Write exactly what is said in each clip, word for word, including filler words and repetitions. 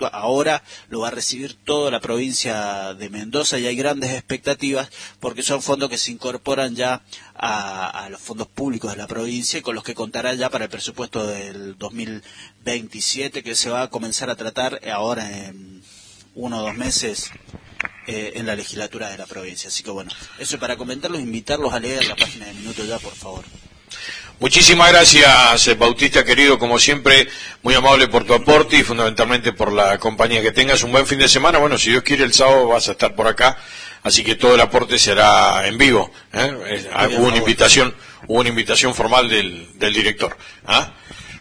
ahora lo va a recibir toda la provincia de Mendoza y hay grandes expectativas porque son fondos que se incorporan ya a, a los fondos públicos de la provincia y con los que contará ya para el presupuesto del dos mil veintisiete, que se va a comenzar a tratar ahora en uno o dos meses eh, en la legislatura de la provincia. Así que bueno, eso para comentarlos, invitarlos a leer la página de Minuto Ya, por favor. Muchísimas gracias, Bautista querido, como siempre, muy amable por tu aporte y fundamentalmente por la compañía. Que tengas un buen fin de semana. Bueno, si Dios quiere, el sábado vas a estar por acá, así que todo el aporte será en vivo, ¿eh? Eh, hubo una invitación, hubo una invitación formal del, del director. ¿Ah?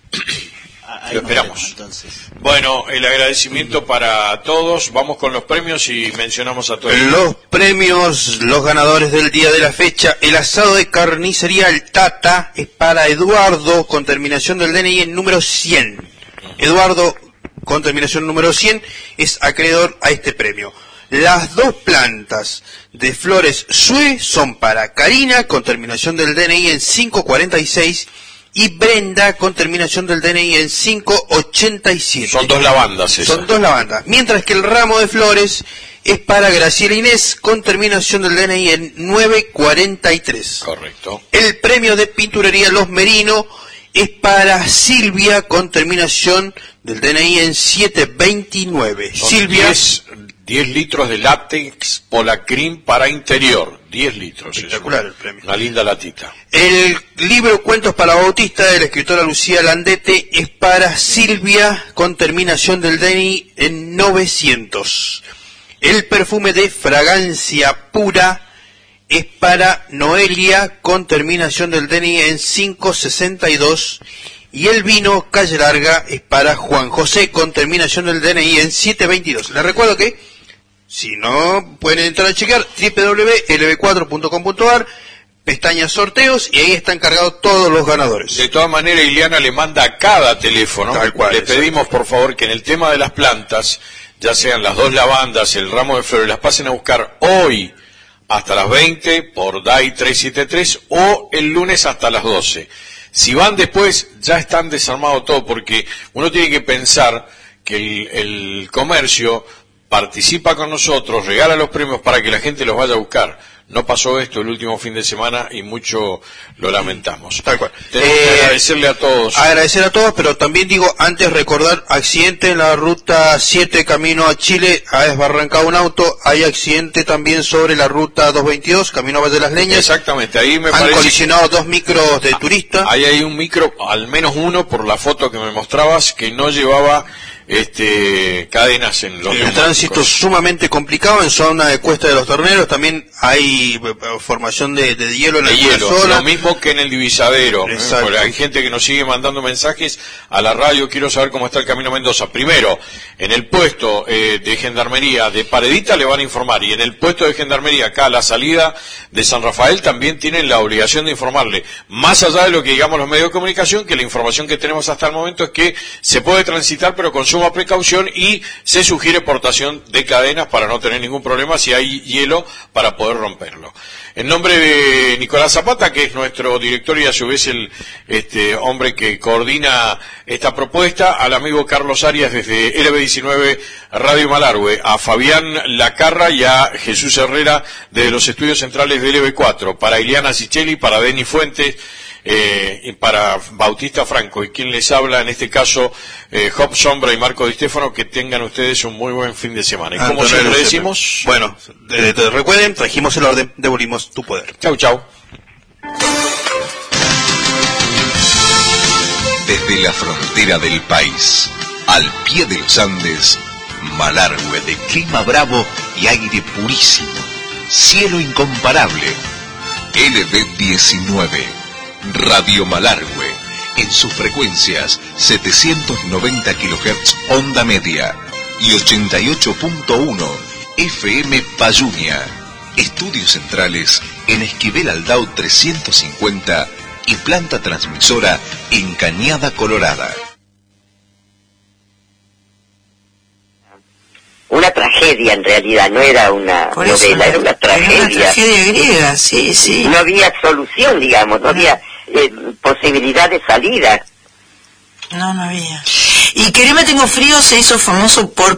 Ahí Lo esperamos. Vemos, bueno, el agradecimiento para todos. Vamos con los premios y mencionamos a todos. Los premios, los ganadores del día de la fecha. El asado de carnicería El Tata es para Eduardo, con terminación del D N I en número cien. Eduardo, con terminación número cien, es acreedor a este premio. Las dos plantas de flores Sue son para Karina, con terminación del D N I en quinientos cuarenta y seis, y Brenda, con terminación del D N I en quinientos ochenta y siete. Son dos lavandas esas. Son dos lavandas. Mientras que el ramo de flores es para Graciela Inés, con terminación del D N I en novecientos cuarenta y tres. Correcto. El premio de pinturería Los Merino es para Silvia, con terminación del D N I en setecientos veintinueve. Son Silvia... diez litros de látex Polacrim para interior. diez litros. Espectacular el premio. Una linda latita. El libro Cuentos para Bautista de la escritora Lucía Landete es para Silvia, con terminación del D N I en novecientos. El perfume de fragancia pura es para Noelia, con terminación del D N I en quinientos sesenta y dos. Y el vino Calle Larga es para Juan José, con terminación del D N I en setecientos veintidós. Les recuerdo que, si no, pueden entrar a chequear doble u doble u doble u punto l b cuatro punto com punto a r, pestaña sorteos, y ahí están cargados todos los ganadores. De todas maneras, Ileana le manda a cada teléfono. Tal cual, le pedimos, por favor, que en el tema de las plantas, ya sean las dos lavandas, el ramo de flores, las pasen a buscar hoy hasta las veinte por D A I trescientos setenta y tres o el lunes hasta las doce. Si van después, ya están desarmados todo, porque uno tiene que pensar que el, el comercio participa con nosotros, regala los premios para que la gente los vaya a buscar. No pasó esto el último fin de semana y mucho lo lamentamos. Tal cual. Tenemos eh, que agradecerle a todos. Agradecer a todos, pero también digo, antes recordar, accidente en la ruta siete camino a Chile, ha desbarrancado un auto, hay accidente también sobre la ruta doscientos veintidós, camino a Valle de las Leñas. Exactamente, ahí me Han parece... colisionado dos micros de turista. Ahí hay un micro, al menos uno, por la foto que me mostrabas, que no llevaba este cadenas en los El neumáticos. tránsito sumamente complicado en zona de Cuesta de los Torneros, también hay formación de, de hielo en de la hielo, zona. lo mismo que en el divisadero, ¿eh? Porque hay gente que nos sigue mandando mensajes a la radio. Quiero saber cómo está el camino a Mendoza. Primero, en el puesto eh, de gendarmería de Paredita le van a informar, y en el puesto de gendarmería acá a la salida de San Rafael también tienen la obligación de informarle, más allá de lo que digamos los medios de comunicación, que la información que tenemos hasta el momento es que se puede transitar pero con suma precaución, y se sugiere portación de cadenas para no tener ningún problema si hay hielo para poder romperlo. En nombre de Nicolás Zapata, que es nuestro director y a su vez el este hombre que coordina esta propuesta, al amigo Carlos Arias desde L B diecinueve Radio Malargüe, a Fabián Lacarra y a Jesús Herrera desde los estudios centrales de L B cuatro, para Ileana Sicheli, para Denny Fuentes, Eh, y para Bautista Franco, y quien les habla en este caso, eh, Job Sombra y Marco Di Stefano. Que tengan ustedes un muy buen fin de semana. Y como siempre decimos, bueno, eh, te recuerden, trajimos el orden, devolvimos tu poder. Chau, chau. Desde la frontera del país, al pie de los Andes, Malargüe, de clima bravo y aire purísimo, cielo incomparable. L B diecinueve Radio Malargüe, en sus frecuencias setecientos noventa kilohertz onda media y ochenta y ocho punto uno F M Payunia. Estudios centrales en Esquivel Aldao trescientos cincuenta y planta transmisora en Cañada Colorada. Una tragedia en realidad, no era una Por novela, eso, era una tragedia. Era una tragedia griega, sí, sí. No había solución, digamos, no había eh, posibilidad de salida. No, no había. Y Quereme Tengo Frío se hizo famoso por